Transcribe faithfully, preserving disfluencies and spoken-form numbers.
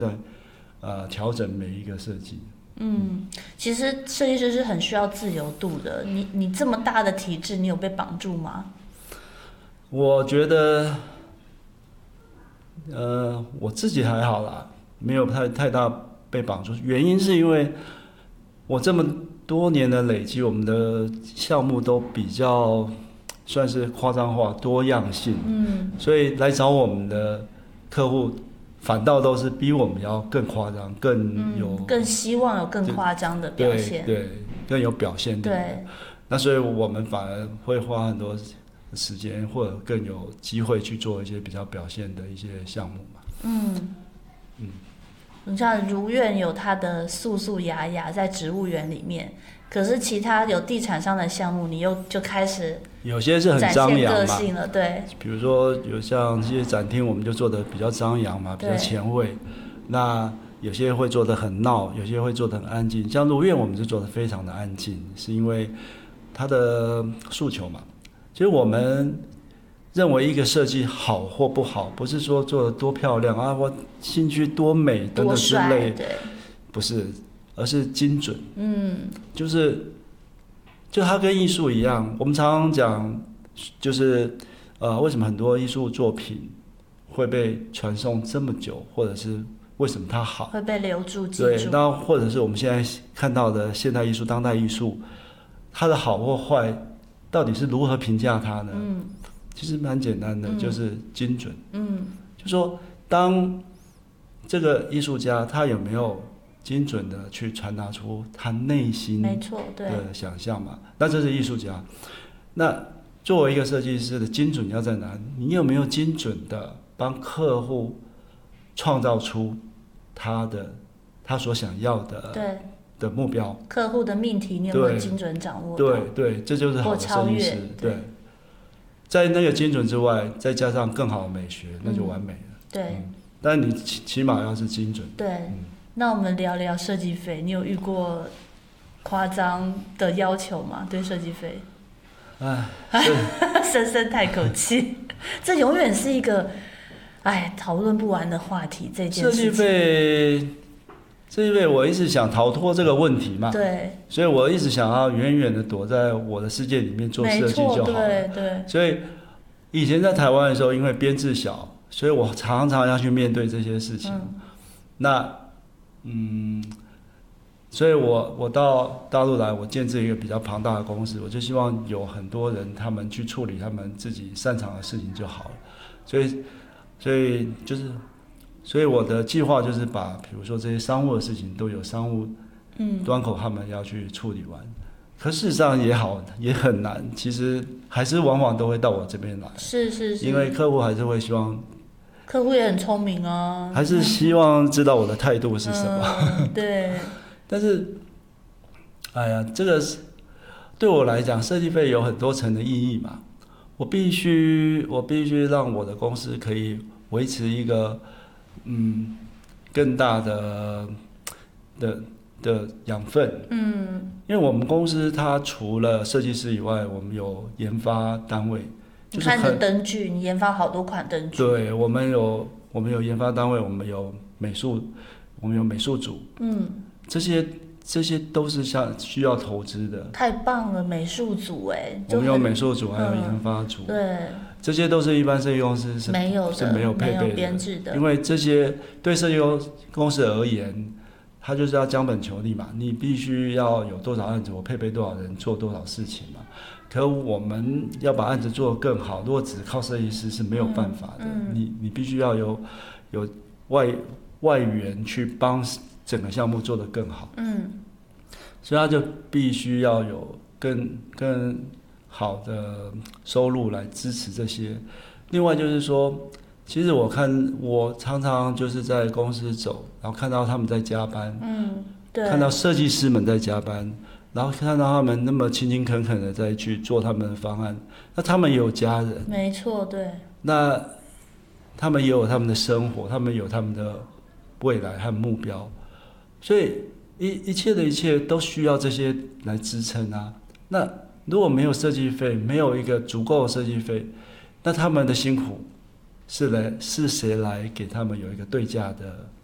在呃调整每一个设计。 嗯，其实设计师是很需要自由度的。你你这么大的体制，你有被绑住吗？ 我觉得，呃，我自己还好啦，没有太太大被绑住。原因是因为我这么多年的累积，我们的项目都比较算是夸张化、多样性， 嗯， 所以来找我们的客户，反倒都是比我们要更夸张、更有、 嗯、更希望有更夸张的表现， 对对，更有表现力。 对， 那所以我们反而会花很多时间，或者更有机会去做一些比较表现的一些项目嘛。 嗯嗯，你像如愿有它的素素雅雅在植物园里面，可是其他有地产商的项目，你又就开始有些是很张扬嘛， 展现个性了，对。 比如说有像这些展厅，我们就做的比较张扬嘛，比较前卫。那有些会做的很闹，有些会做的很安静。像如愿，我们就做的非常的安静，是因为它的诉求嘛。其实我们认为一个设计好或不好，不是说做的多漂亮啊，我兴趣多美等等之类，不是，而是精准。嗯，就是就它跟艺术一样，我们常常讲，就是呃，为什么很多艺术作品会被传颂这么久，或者是为什么它好， 会被留住记住。 对，那或者是我们现在看到的现代艺术、当代艺术，它的好或坏，到底是如何评价它呢？嗯，其实蛮简单的，嗯、就是精准。嗯，就说当这个艺术家他有没有精准的去传达出他内心的想象嘛？那这是艺术家。那作为一个设计师的精准要在哪？你有没有精准的帮客户创造出他的他所想要的对的目标？ 客户的命题你有没有精准掌握到？ 对对，这就是好的设计师。对，在那个精准之外，再加上更好的美学，那就完美了。 嗯、对、 嗯，但你起起码要是精准。 对、嗯，那我们聊聊设计费，你有遇过夸张的要求吗？对设计费？ 哎， 深深叹口气，这永远是一个哎讨论不完的话题。这件事情，设计费，设计费，我一直想逃脱这个问题嘛， 对， 所以我一直想要远远的躲在我的世界里面做设计就好了。 对对。 所以以前在台湾的时候，因为编制小，所以我常常要去面对这些事情。嗯、那，嗯。所以我我到大陆来，我建制一个比较庞大的公司，我就希望有很多人他们去处理他们自己擅长的事情就好了。所以所以就是所以我的计划就是把比如说这些商务的事情都有商务端口他们要去处理完。嗯、可事实上也好也很难，其实还是往往都会到我这边来。 是是是。 因为客户还是会希望。 客户也很聪明啊。 还是希望知道我的态度是什么。 嗯、对。 但是，哎呀，这个对我来讲，设计费有很多层的意义嘛。我必须，我必须让我的公司可以维持一个嗯更大的的的养分。嗯，因为我们公司它除了设计师以外，我们有研发单位。 就是看着灯具，你研发好多款灯具。 对，我们有我们有研发单位，我们有美术，我们有美术组。嗯。这些这些都是像需要投资的。太棒了，美术组哎！ 我们有美术组，还有研发组。 嗯、对， 这些都是一般设计公司是没有的， 是没有配备的， 没有编制的。 因为这些对设计公司而言，它就是要将本求利嘛，你必须要有多少案子，我配备多少人做多少事情嘛。可我们要把案子做得更好，如果只靠设计师是没有办法的。嗯嗯、你你必须要有有外外援去帮。整个项目做得更好，嗯，所以他就必须要有更更好的收入来支持这些。另外就是说，其实我看我常常就是在公司走，然后看到他们在加班，嗯，对，看到设计师们在加班，然后看到他们那么勤勤恳恳的在去做他们的方案，那他们也有家人， 没错，对， 那他们也有他们的生活，他们有他们的未来和目标。所以一一切的一切都需要这些来支撑啊。那如果没有设计费，没有一个足够的设计费，那他们的辛苦是来是谁来给他们有一个对价的